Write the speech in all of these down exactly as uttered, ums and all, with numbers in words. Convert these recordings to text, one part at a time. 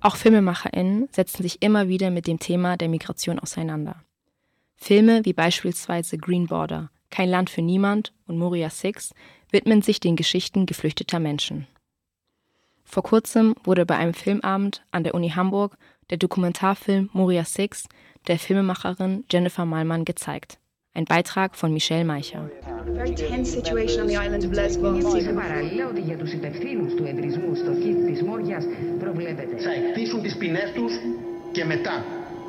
Auch FilmemacherInnen setzen sich immer wieder mit dem Thema der Migration auseinander. Filme wie beispielsweise Green Border, Kein Land für niemand und Moria Six widmen sich den Geschichten geflüchteter Menschen. Vor kurzem wurde bei einem Filmabend an der Uni Hamburg der Dokumentarfilm Moria Six der Filmemacherin Jennifer Malman gezeigt. Ein Beitrag von Michelle Meicher. Very tense situation on the island of Lesbos. Παράλληλα ότι για τους υπευθύνους του εμπρισμού στο κήπο της Μόριας προβλέπεται. Θα εκτίσουν τις ποινές τους και μετά.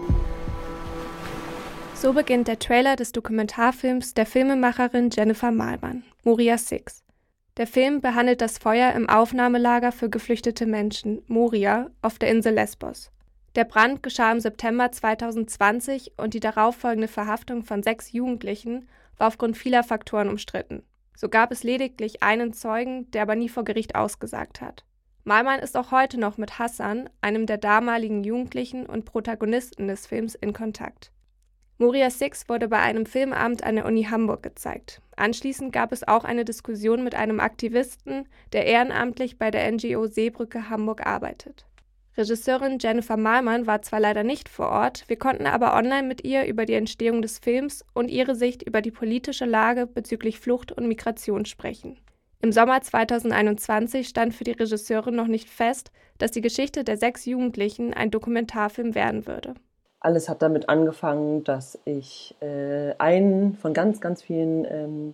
So beginnt der Trailer des Dokumentarfilms der Filmemacherin Jennifer Malman, Moria Six. Der Film behandelt das Feuer im Aufnahmelager für geflüchtete Menschen, Moria, auf der Insel Lesbos. Der Brand geschah im September zweitausendzwanzig und die darauffolgende Verhaftung von sechs Jugendlichen war aufgrund vieler Faktoren umstritten. So gab es lediglich einen Zeugen, der aber nie vor Gericht ausgesagt hat. Malman ist auch heute noch mit Hassan, einem der damaligen Jugendlichen und Protagonisten des Films, in Kontakt. Moria Six wurde bei einem Filmabend an der Uni Hamburg gezeigt. Anschließend gab es auch eine Diskussion mit einem Aktivisten, der ehrenamtlich bei der N G O Seebrücke Hamburg arbeitet. Regisseurin Jennifer Malman war zwar leider nicht vor Ort, wir konnten aber online mit ihr über die Entstehung des Films und ihre Sicht über die politische Lage bezüglich Flucht und Migration sprechen. Im Sommer zweitausendeinundzwanzig stand für die Regisseurin noch nicht fest, dass die Geschichte der sechs Jugendlichen ein Dokumentarfilm werden würde. Alles hat damit angefangen, dass ich äh, einen von ganz, ganz vielen ähm,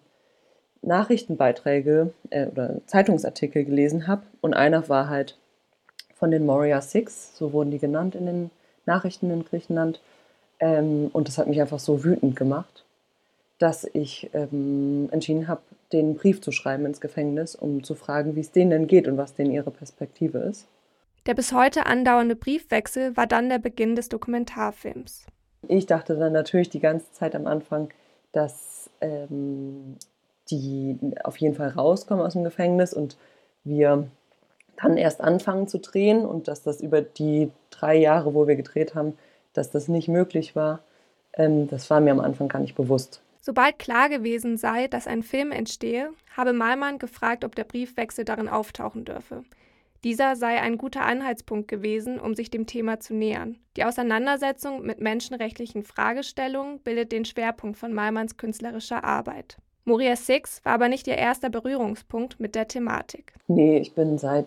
Nachrichtenbeiträge äh, oder Zeitungsartikel gelesen habe. Und einer war halt von den Moria Six, so wurden die genannt in den Nachrichten in Griechenland. Ähm, und das hat mich einfach so wütend gemacht, dass ich ähm, entschieden habe, den einen Brief zu schreiben ins Gefängnis, um zu fragen, wie es denen denn geht und was denn ihre Perspektive ist. Der bis heute andauernde Briefwechsel war dann der Beginn des Dokumentarfilms. Ich dachte dann natürlich die ganze Zeit am Anfang, dass ähm, die auf jeden Fall rauskommen aus dem Gefängnis und wir dann erst anfangen zu drehen und dass das über die drei Jahre, wo wir gedreht haben, dass das nicht möglich war. Ähm, das war mir am Anfang gar nicht bewusst. Sobald klar gewesen sei, dass ein Film entstehe, habe Malman gefragt, ob der Briefwechsel darin auftauchen dürfe. Dieser sei ein guter Anhaltspunkt gewesen, um sich dem Thema zu nähern. Die Auseinandersetzung mit menschenrechtlichen Fragestellungen bildet den Schwerpunkt von Malmans künstlerischer Arbeit. Moria Six war aber nicht ihr erster Berührungspunkt mit der Thematik. Nee, ich bin seit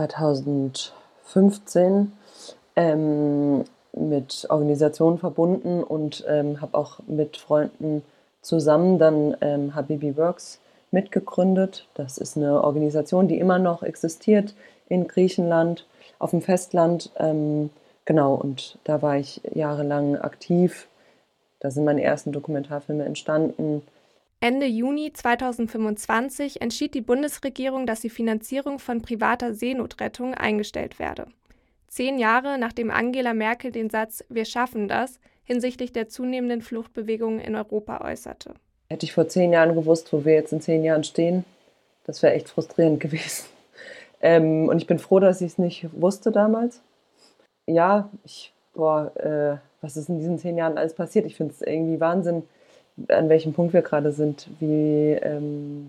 zweitausendfünfzehn ähm, mit Organisationen verbunden und ähm, habe auch mit Freunden zusammen dann ähm, Habibi Works mitgegründet. Das ist eine Organisation, die immer noch existiert in Griechenland, auf dem Festland. Ähm, genau, und da war ich jahrelang aktiv. Da sind meine ersten Dokumentarfilme entstanden. Ende Juni zweitausendfünfundzwanzig entschied die Bundesregierung, dass die Finanzierung von privater Seenotrettung eingestellt werde. Zehn Jahre nachdem Angela Merkel den Satz „Wir schaffen das" hinsichtlich der zunehmenden Fluchtbewegungen in Europa äußerte. Hätte ich vor zehn Jahren gewusst, wo wir jetzt in zehn Jahren stehen, das wäre echt frustrierend gewesen. Ähm, und ich bin froh, dass ich es nicht wusste damals. Ja, ich, boah, äh, was ist in diesen zehn Jahren alles passiert? Ich finde es irgendwie Wahnsinn, an welchem Punkt wir gerade sind, wie, ähm,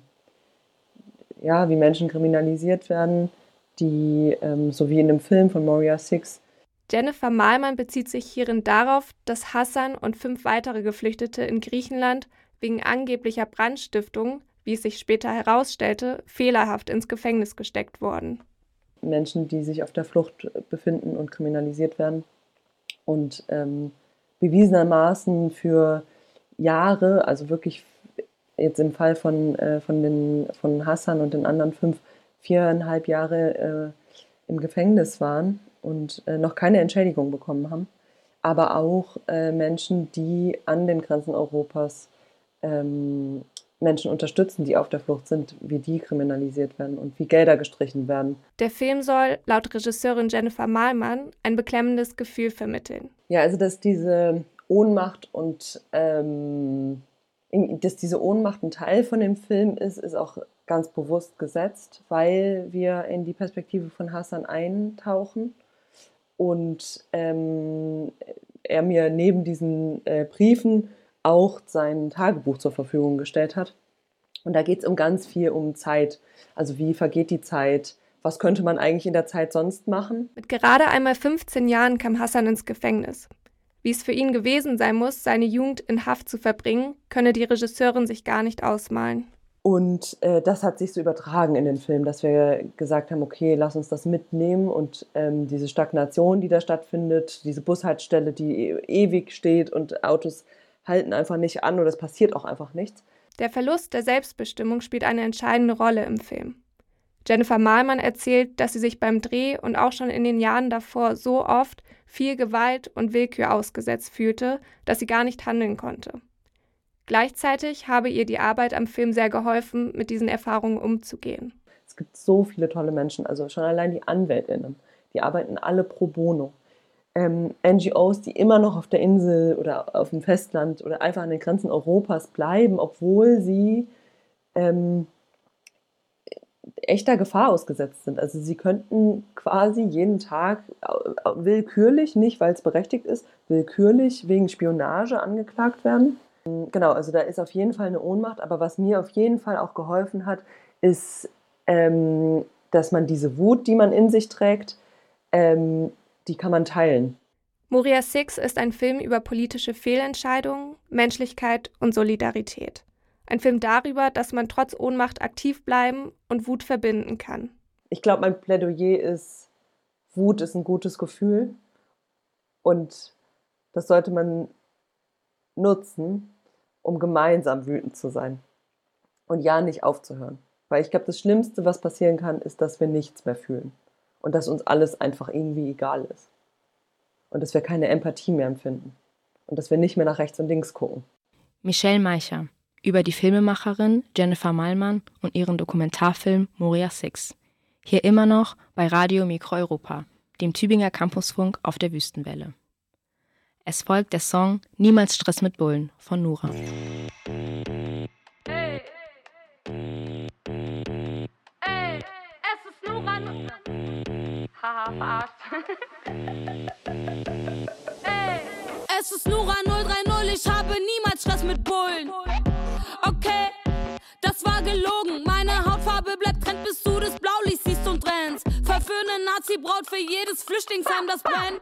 ja, wie Menschen kriminalisiert werden, die, ähm, so wie in dem Film von Moria Six. Jennifer Malman bezieht sich hierin darauf, dass Hassan und fünf weitere Geflüchtete in Griechenland wegen angeblicher Brandstiftung, wie es sich später herausstellte, fehlerhaft ins Gefängnis gesteckt wurden. Menschen, die sich auf der Flucht befinden und kriminalisiert werden und ähm, bewiesenermaßen für Jahre, also wirklich jetzt im Fall von, äh, von, den, von Hassan und den anderen fünf, viereinhalb Jahre äh, im Gefängnis waren und äh, noch keine Entschädigung bekommen haben. Aber auch äh, Menschen, die an den Grenzen Europas ähm, Menschen unterstützen, die auf der Flucht sind, wie die kriminalisiert werden und wie Gelder gestrichen werden. Der Film soll, laut Regisseurin Jennifer Malman, ein beklemmendes Gefühl vermitteln. Ja, also dass diese Ohnmacht und ähm, dass diese Ohnmacht ein Teil von dem Film ist, ist auch ganz bewusst gesetzt, weil wir in die Perspektive von Hassan eintauchen und ähm, er mir neben diesen äh, Briefen auch sein Tagebuch zur Verfügung gestellt hat. Und da geht es um ganz viel um Zeit. Also wie vergeht die Zeit? was könnte man eigentlich in der Zeit sonst machen? Mit gerade einmal fünfzehn Jahren kam Hassan ins Gefängnis. Wie es für ihn gewesen sein muss, seine Jugend in Haft zu verbringen, könne die Regisseurin sich gar nicht ausmalen. Und äh, das hat sich so übertragen in den Film, dass wir gesagt haben, okay, lass uns das mitnehmen und ähm, diese Stagnation, die da stattfindet, diese Bushaltestelle, die e- ewig steht und Autos halten einfach nicht an oder es passiert auch einfach nichts. Der Verlust der Selbstbestimmung spielt eine entscheidende Rolle im Film. Jennifer Mahlmann erzählt, dass sie sich beim Dreh und auch schon in den Jahren davor so oft viel Gewalt und Willkür ausgesetzt fühlte, dass sie gar nicht handeln konnte. Gleichzeitig habe ihr die Arbeit am Film sehr geholfen, mit diesen Erfahrungen umzugehen. Es gibt so viele tolle Menschen, also schon allein die AnwältInnen, die arbeiten alle pro bono. Ähm, N G Os, die immer noch auf der Insel oder auf dem Festland oder einfach an den Grenzen Europas bleiben, obwohl sie ähm, echter Gefahr ausgesetzt sind. Also sie könnten quasi jeden Tag willkürlich, nicht weil es berechtigt ist, willkürlich wegen Spionage angeklagt werden. Genau, also da ist auf jeden Fall eine Ohnmacht, aber was mir auf jeden Fall auch geholfen hat, ist, ähm, dass man diese Wut, die man in sich trägt, ähm, die kann man teilen. Moria Six ist ein Film über politische Fehlentscheidungen, Menschlichkeit und Solidarität. Ein Film darüber, dass man trotz Ohnmacht aktiv bleiben und Wut verbinden kann. Ich glaube, mein Plädoyer ist, Wut ist ein gutes Gefühl und das sollte man nutzen, um gemeinsam wütend zu sein und ja nicht aufzuhören. Weil ich glaube, das Schlimmste, was passieren kann, ist, dass wir nichts mehr fühlen und dass uns alles einfach irgendwie egal ist und dass wir keine Empathie mehr empfinden und dass wir nicht mehr nach rechts und links gucken. Michelle Meicher über die Filmemacherin Jennifer Mahlmann und ihren Dokumentarfilm Moria Six. Hier immer noch bei Radio Mikro Europa, dem Tübinger Campusfunk auf der Wüstenwelle. Es folgt der Song Niemals Stress mit Bullen von Nura. Hey, hey, es ist Nura. Haha, verarscht. Hey, es ist Nura null drei null, ich habe niemals Stress mit Bullen. Okay, das war gelogen. Meine Hautfarbe bleibt Trend, bis du das Blaulicht siehst und trennst. Verführende Nazi-Braut für jedes Flüchtlingsheim, das brennt.